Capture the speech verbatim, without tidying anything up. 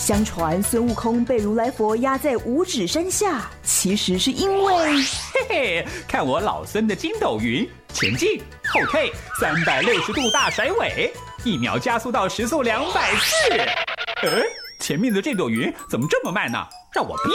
相传孙悟空被如来佛压在五指山下，其实是因为嘿嘿，看我老孙的筋斗云，前进后退，三百六十度大甩尾，一秒加速到时速两百四。呃，前面的这朵云怎么这么慢呢？让我逼